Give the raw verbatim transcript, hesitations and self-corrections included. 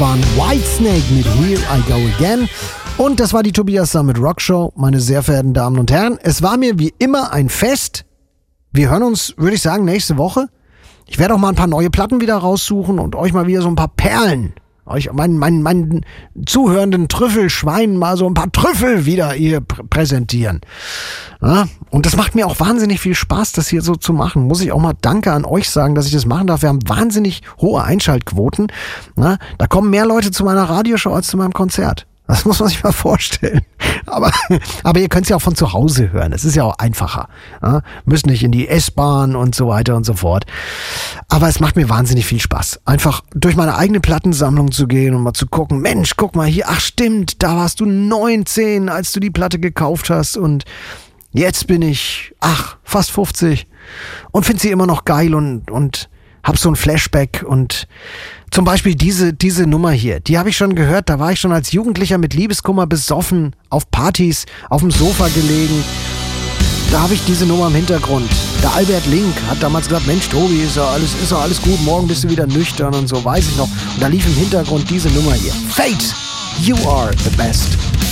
waren Whitesnake mit Here I Go Again. Und das war die Tobias Summit Rock Show, meine sehr verehrten Damen und Herren. Es war mir wie immer ein Fest. Wir hören uns, würde ich sagen, nächste Woche. Ich werde auch mal ein paar neue Platten wieder raussuchen und euch mal wieder so ein paar Perlen, euch meinen mein, mein zuhörenden Trüffelschweinen mal so ein paar Trüffel wieder hier pr- präsentieren. Ja, und das macht mir auch wahnsinnig viel Spaß, das hier so zu machen. Muss ich auch mal Danke an euch sagen, dass ich das machen darf. Wir haben wahnsinnig hohe Einschaltquoten. Ja, da kommen mehr Leute zu meiner Radioshow als zu meinem Konzert. Das muss man sich mal vorstellen. Aber, aber ihr könnt es ja auch von zu Hause hören. Es ist ja auch einfacher. Ja? Müsst nicht in die S-Bahn und so weiter und so fort. Aber es macht mir wahnsinnig viel Spaß. Einfach durch meine eigene Plattensammlung zu gehen und mal zu gucken, Mensch, guck mal hier, ach stimmt, da warst du neunzehn, als du die Platte gekauft hast und jetzt bin ich, ach, fast fünfzig und finde sie immer noch geil und, und hab so ein Flashback und zum Beispiel diese, diese Nummer hier, die habe ich schon gehört, da war ich schon als Jugendlicher mit Liebeskummer besoffen, auf Partys, auf dem Sofa gelegen. Da habe ich diese Nummer im Hintergrund. Der Albert Link hat damals gesagt, Mensch Tobi, ist ja alles, ist ja alles gut, morgen bist du wieder nüchtern und so, weiß ich noch. Und da lief im Hintergrund diese Nummer hier. Fate, you are the best.